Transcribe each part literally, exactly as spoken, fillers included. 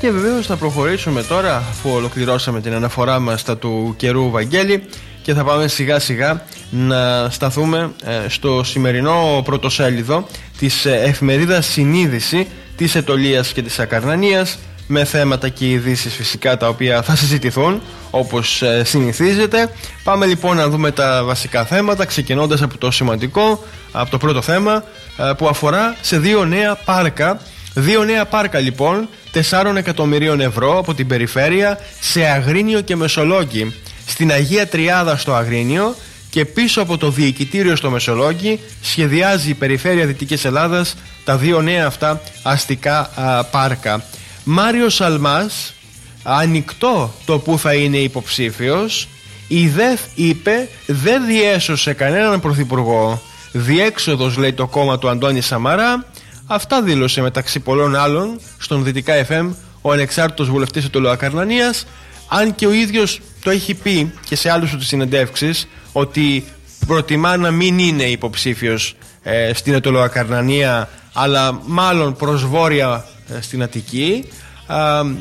Και βεβαίως θα προχωρήσουμε τώρα, αφού ολοκληρώσαμε την αναφορά μας στα του καιρού, Βαγγέλη, και θα πάμε σιγά σιγά να σταθούμε στο σημερινό πρωτοσέλιδο της εφημερίδας Συνείδηση της Αιτωλείας και της Ακαρνανίας, με θέματα και ειδήσεις φυσικά τα οποία θα συζητηθούν όπως συνηθίζεται. Πάμε λοιπόν να δούμε τα βασικά θέματα, ξεκινώντας από το σημαντικό, από το πρώτο θέμα που αφορά σε δύο νέα πάρκα. Δύο νέα πάρκα λοιπόν, τεσσάρων εκατομμυρίων ευρώ από την περιφέρεια σε Αγρίνιο και Μεσολόγγι. Στην Αγία Τριάδα στο Αγρίνιο και πίσω από το Διοικητήριο στο Μεσολόγγι σχεδιάζει η Περιφέρεια Δυτικής Ελλάδας τα δύο νέα αυτά αστικά α, πάρκα. Μάριος Σαλμάς, ανοιχτό το που θα είναι υποψήφιος. Η ΔΕΘ είπε δεν διέσωσε κανέναν πρωθυπουργό. Διέξοδος, λέει το κόμμα του Αντώνη Σαμαρά. Αυτά δήλωσε μεταξύ πολλών άλλων στον Δυτικά εφ εμ ο ανεξάρτητος βουλευτής Αιτωλοακαρνανίας, αν και ο ίδιος το έχει πει και σε άλλους του συνεντεύξεις ότι προτιμά να μην είναι υποψήφιος ε, στην Αιτωλοακαρνανία, αλλά μάλλον προς βόρεια ε, στην Αττική. Ε,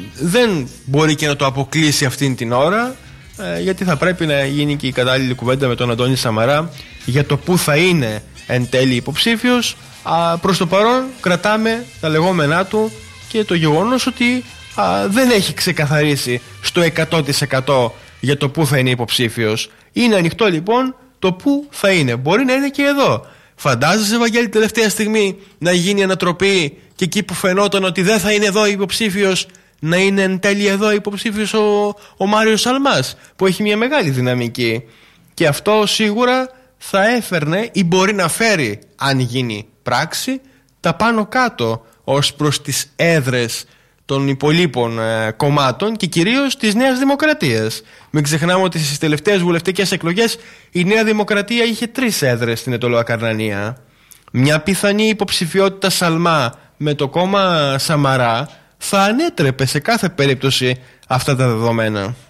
δεν μπορεί και να το αποκλείσει αυτήν την ώρα, ε, γιατί θα πρέπει να γίνει και η κατάλληλη κουβέντα με τον Αντώνη Σαμαρά για το που θα είναι εν τέλει υποψήφιος. Α, προς το παρόν κρατάμε τα λεγόμενά του και το γεγονός ότι α, δεν έχει ξεκαθαρίσει στο εκατό τοις εκατό για το που θα είναι υποψήφιος. Είναι ανοιχτό λοιπόν το που θα είναι. Μπορεί να είναι και εδώ. Φαντάζεσαι, Βαγγέλη, τελευταία στιγμή να γίνει ανατροπή και εκεί που φαινόταν ότι δεν θα είναι εδώ υποψήφιος, να είναι εν τέλει εδώ υποψήφιος ο, ο Μάριος Σαλμάς, που έχει μια μεγάλη δυναμική. Και αυτό σίγουρα θα έφερνε ή μπορεί να φέρει, αν γίνει πράξη, τα πάνω κάτω ως προς τις έδρες των υπολείπων ε, κομμάτων και κυρίως της Νέας Δημοκρατίας. Μην ξεχνάμε ότι στις τελευταίες βουλευτικές εκλογές η Νέα Δημοκρατία είχε τρεις έδρες στην Αιτωλοακαρνανία. Μια πιθανή υποψηφιότητα Σαλμά με το κόμμα Σαμαρά θα ανέτρεπε σε κάθε περίπτωση αυτά τα δεδομένα.